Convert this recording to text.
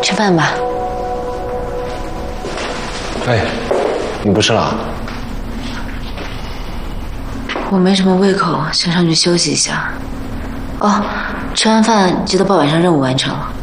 吃饭吧。 哎，你不吃了？ 我没什么胃口，想上去休息一下。哦，吃完饭记得把晚上任务完成了。